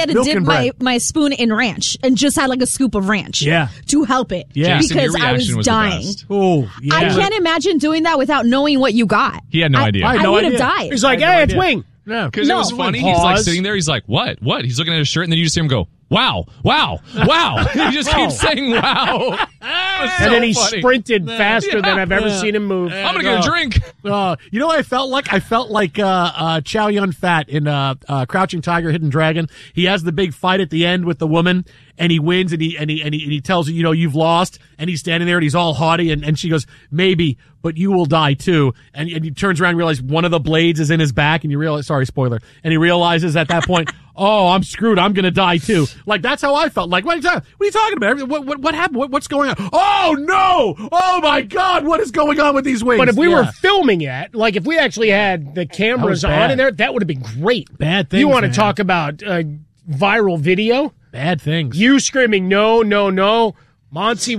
had to dip my spoon in ranch and just had like a scoop of ranch to help it. Yeah. Jason, because I was dying. Oh, yeah. I can't imagine doing that without knowing what you got. He had no idea. I would have died. He's like, hey, it's wing. No, because it was funny. He's like sitting there. He's like, what? He's looking at his shirt, and then you just hear him go, wow. He just keeps saying wow. And then he sprinted faster than I've ever seen him move. I'm going to get a drink. You know what I felt like? I felt like Chow Yun-Fat in Crouching Tiger, Hidden Dragon. He has the big fight at the end with the woman, and he wins, and he tells her, you know, you've lost, and he's standing there, and he's all haughty, and she goes, maybe, but you will die too. And he turns around and realizes one of the blades is in his back, and you realize, sorry, spoiler, and he realizes at that point, oh, I'm screwed. I'm going to die too. Like, that's how I felt. Like, what are you talking about? What happened? What's going on? Oh, no! Oh, my God! What is going on with these wings? But if we were filming it, like if we actually had the cameras on in there, that would have been great. Bad things, You want to talk about viral video? Bad things. You screaming, no, no, no. Monty,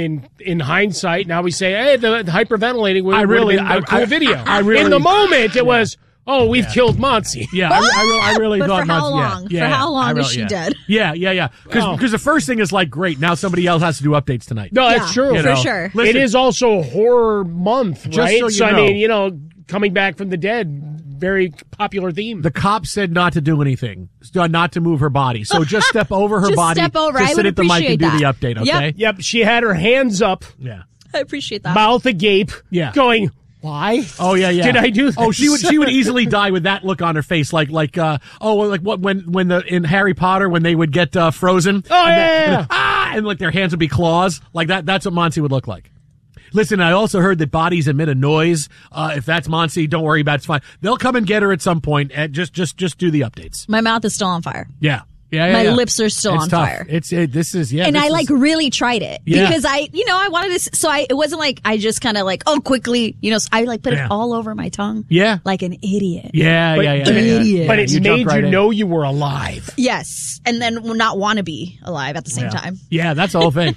in hindsight, now we say, hey, the hyperventilating would have been a cool video. In the moment, it was... Oh, we've killed Monty. Yeah, I really thought for how long? Yeah, for how long is she dead? Yeah. Because the first thing is like, great, now somebody else has to do updates tonight. No, that's true. For sure. Listen, it is also horror month, right? So you know, coming back from the dead, very popular theme. The cop said not to do anything, not to move her body. So just step over her body. Step over. Just I sit would at the mic and appreciate do the that. update, okay? Yep, she had her hands up. Yeah. I appreciate that. Mouth agape. Yeah. Going, why? Oh yeah. Did I do this? Oh, she would easily die with that look on her face, like what when in Harry Potter when they would get frozen. Oh and like their hands would be claws, like that. That's what Monty would look like. Listen, I also heard that bodies emit a noise. If that's Monty, don't worry about it. It's fine. They'll come and get her at some point. And just do the updates. My mouth is still on fire. Yeah. My lips are still on fire. This is. And I really tried it because I wanted to. So it wasn't like I just kind of like, quickly, I put it all over my tongue. Yeah. Like an idiot. Yeah. But it made you know you were alive. Yes. And then not want to be alive at the same time. Yeah, that's the whole thing.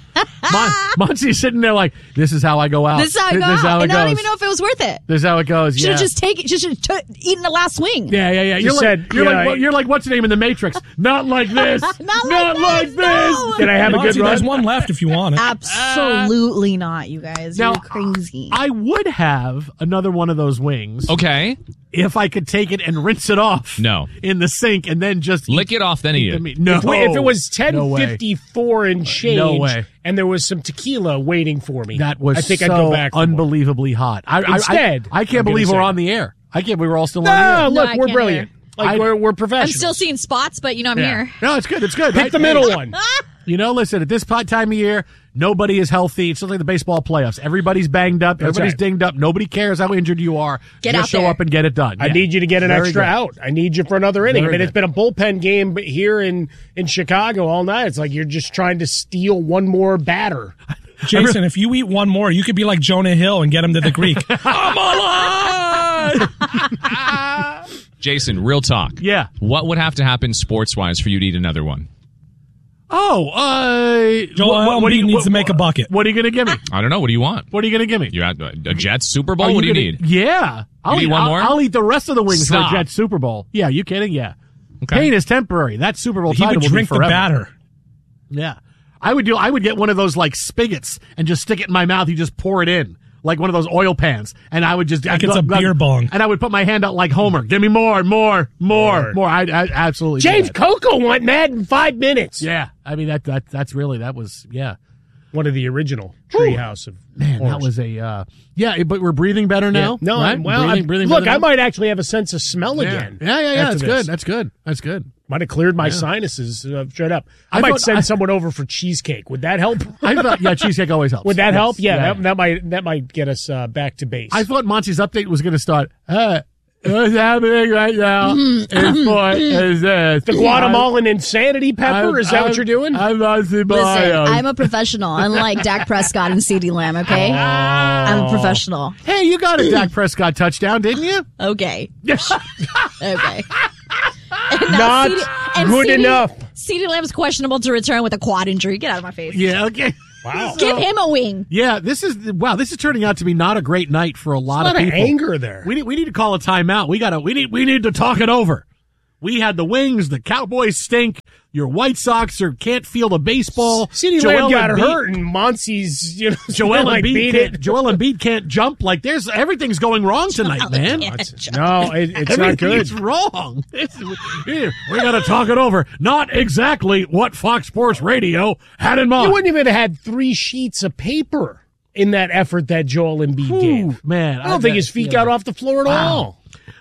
Monty's sitting there like, this is how I go out. This is how I go out. And I don't even know if it was worth it. This is how it goes. Should have just taken. Should have eaten the last wing. Yeah. You're like what's the name in the Matrix? Not like this. Not like this. No. Can I have a good run? There's one left if you want it. Absolutely not, you guys. Now, you're crazy. I would have another one of those wings. Okay. If I could take it and rinse it off. No. In the sink and then just lick it off, then eat it. No. If it was 10:54 and change, no way. And there was some tequila waiting for me, that was I think so I'd go back unbelievably hot. Instead, I can't believe we're on the air. I can't believe we're all still on the air. Look, we're brilliant. Like we're professional. I'm still seeing spots, but I'm here. No, it's good. It's good. Pick the middle one. Listen, at this time of year, nobody is healthy. It's just like the baseball playoffs. Everybody's banged up. Everybody's dinged up. Nobody cares how injured you are. Just show up and get it done. I need you to get an extra out. I need you for another inning. It's been a bullpen game here in Chicago all night. It's like you're just trying to steal one more batter. Jason, if you eat one more, you could be like Jonah Hill and get him to the Greek. I'm alive! Jason, real talk. Yeah. What would have to happen sports-wise for you to eat another one? Joel Embiid needs to make a bucket. What are you going to give me? I don't know. What do you want? What are you going to give me? You at a Jets Super Bowl? What do you need? Yeah. I'll eat one more? I'll eat the rest of the wings for a Jets Super Bowl. Yeah, you kidding? Yeah. Okay. Pain is temporary. That Super Bowl title will be forever. He would drink the batter. Yeah. I would get one of those like spigots and just stick it in my mouth. You just pour it in. Like one of those oil pans, and I would just like it's a beer bong, and I would put my hand out like Homer. Give me more. I absolutely. James Coco went mad in 5 minutes. Yeah, I mean that's really that was one of the original Treehouse of man. Horrors. That was but we're breathing better now. Yeah. No, right? breathing look, I might actually have a sense of smell again. Yeah. That's good. Might have cleared my sinuses straight up. I might send someone over for cheesecake. Would that help? I thought, cheesecake always helps. Would that help? Yeah, that might get us back to base. I thought Monty's update was going to start. What's happening right now is this. The Guatemalan insanity pepper? Is that what you're doing? I'm I'm a professional, unlike Dak Prescott and CeeDee Lamb, okay? I'm a professional. Hey, you got a Dak Prescott touchdown, didn't you? Okay. Okay. Not good enough. CeeDee Lamb's questionable to return with a quad injury. Get out of my face. Yeah, okay. Wow. Give him a wing. Yeah, this is turning out to be not a great night for a lot of people. Anger there. We need to call a timeout. We need to talk it over. We had the Wings. The Cowboys stink. Your White Sox can't feel the baseball. CeeDee Lamb got hurt, and Monsi's, Joel Embiid can't jump. Like everything's going wrong tonight, man. No, it's not good. It's wrong. We got to talk it over. Not exactly what Fox Sports Radio had in mind. You wouldn't even have had 3 sheets of paper in that effort that Joel Embiid gave. Man, I don't think his feet got off the floor at all.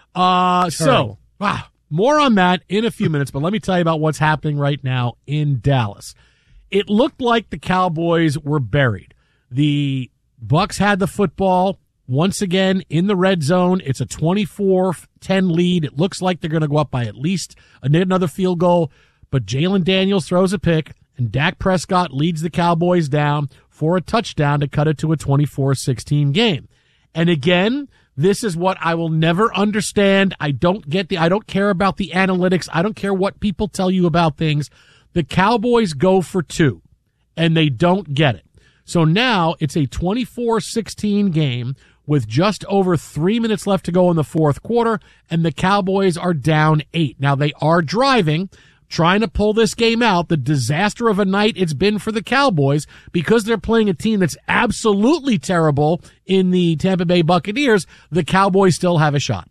More on that in a few minutes, but let me tell you about what's happening right now in Dallas. It looked like the Cowboys were buried. The Bucs had the football once again in the red zone. It's a 24-10 lead. It looks like they're going to go up by at least another field goal, but Jalen Daniels throws a pick, and Dak Prescott leads the Cowboys down for a touchdown to cut it to a 24-16 game. And again, this is what I will never understand. I don't care about the analytics. I don't care what people tell you about things. The Cowboys go for 2, and they don't get it. So now it's a 24-16 game with just over 3 minutes left to go in the fourth quarter, and the Cowboys are down 8. Now they are driving, trying to pull this game out. The disaster of a night it's been for the Cowboys because they're playing a team that's absolutely terrible in the Tampa Bay Buccaneers. The Cowboys still have a shot.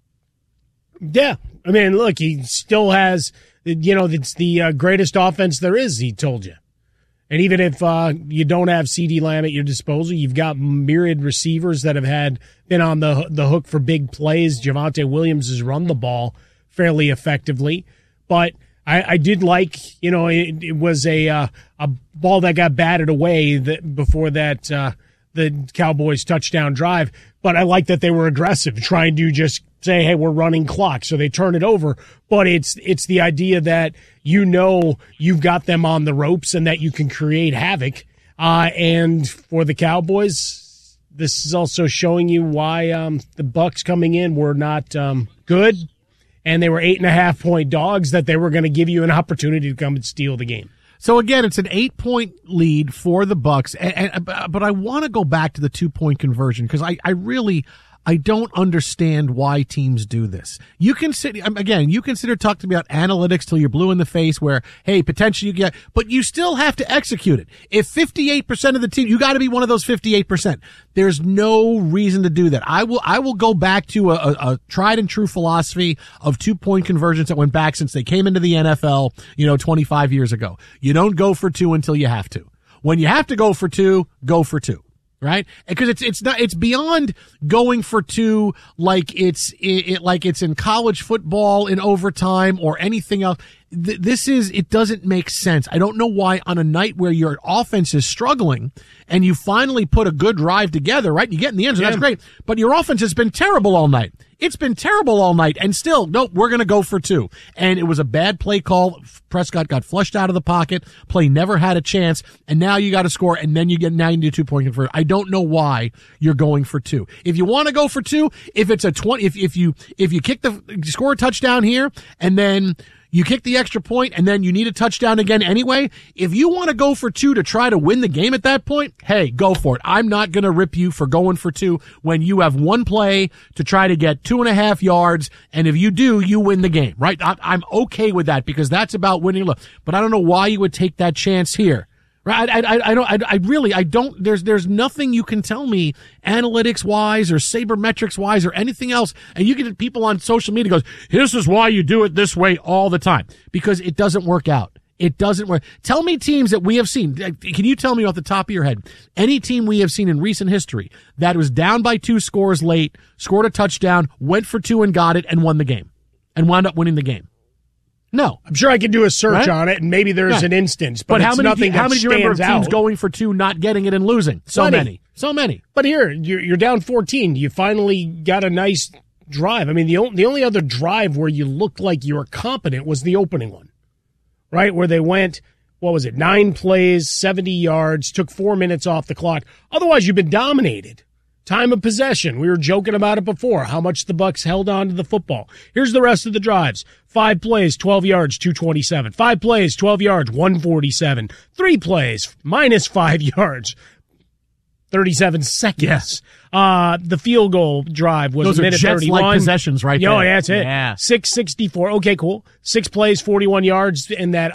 Yeah. I mean, look, he still has, it's the greatest offense there is, he told you. And even if you don't have CeeDee Lamb at your disposal, you've got myriad receivers that have been on the hook for big plays. Javonte Williams has run the ball fairly effectively, but I did like, it was a ball that got batted away before that the Cowboys touchdown drive. But I like that they were aggressive, trying to just say, hey, we're running clock. So they turn it over. But it's the idea that you've got them on the ropes and that you can create havoc. And for the Cowboys, this is also showing you why the Bucs coming in were not good. And they were 8.5-point dogs, that they were going to give you an opportunity to come and steal the game. So again, it's an 8-point lead for the Bucs, but I want to go back to the 2-point conversion because I don't understand why teams do this. You can talk to me about analytics till you're blue in the face where, hey, potentially you get, but you still have to execute it. If 58% of the team, you got to be one of those 58%. There's no reason to do that. I will go back to a tried and true philosophy of 2-point conversions that went back since they came into the NFL, 25 years ago. You don't go for 2 until you have to. When you have to go for 2, go for 2. Right? Because it's beyond going for 2 like it's in college football in overtime or anything else. It doesn't make sense. I don't know why on a night where your offense is struggling and you finally put a good drive together, right? You get in the end zone, that's great. But your offense has been terrible all night. It's been terrible all night, and still, nope, we're going to go for 2. And it was a bad play call. Prescott got flushed out of the pocket. Play never had a chance, and now you got to score, and then you need a 2-point conversion. I don't know why you're going for 2. If you want to go for 2, if it's a 20, if you score a touchdown here, and then you kick the extra point, and then you need a touchdown again anyway. If you want to go for 2 to try to win the game at that point, hey, go for it. I'm not going to rip you for going for 2 when you have one play to try to get 2.5 yards, and if you do, you win the game, right? I'm okay with that because that's about winning. But I don't know why you would take that chance here. Right? I don't, there's nothing you can tell me analytics wise or sabermetrics wise or anything else. And you get people on social media goes, this is why you do it this way all the time, because it doesn't work out. It doesn't work. Tell me teams that we have seen. Can you tell me off the top of your head any team we have seen in recent history that was down by 2 scores late, scored a touchdown, went for 2 and got it and won the game and wound up winning the game? No. I'm sure I could do a search on it, and maybe there's an instance, but how many do you remember of teams out. Going for 2, not getting it, and losing? So many. But here, you're down 14. You finally got a nice drive. I mean, the only other drive where you looked like you were competent was the opening one, right? Where they went, 9 plays, 70 yards, took 4 minutes off the clock. Otherwise, you've been dominated. Time of possession. We were joking about it before, how much the Bucs held on to the football. Here's the rest of the drives. 5 plays, 12 yards, 227. 5 plays, 12 yards, 147. 3 plays, minus 5 yards. 37 seconds. Yes. The field goal drive was Those a minute 31. Those are Jets-like possessions right there. Oh, yeah, that's it. Yeah. 6:64. Okay, cool. 6 plays, 41 yards, and that